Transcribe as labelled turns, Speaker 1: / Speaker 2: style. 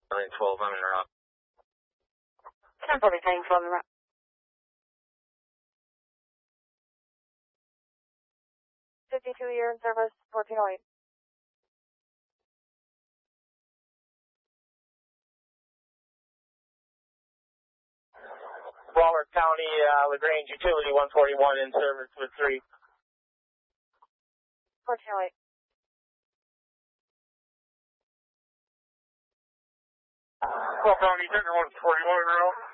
Speaker 1: 912, I'm in route.
Speaker 2: 10 for retaining 12 in route. 52 year in service, 1408.
Speaker 1: Walworth County, LaGrange Utility 141 in service with 3.
Speaker 2: 1408.
Speaker 1: County, Center 141 in route.